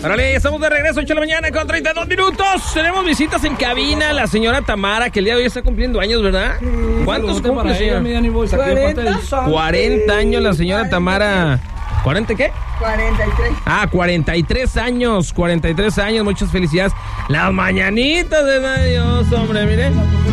Órale, estamos de regreso, 8 de la mañana con 32 minutos. Tenemos visitas en cabina. La señora Tamara, que el día de hoy está cumpliendo años, ¿verdad? ¿Cuántos cumple, señor? 40 años la señora Tamara. ¿40 qué? 43. 43 años. 43 años, muchas felicidades. Las mañanitas de Dios, hombre, miren.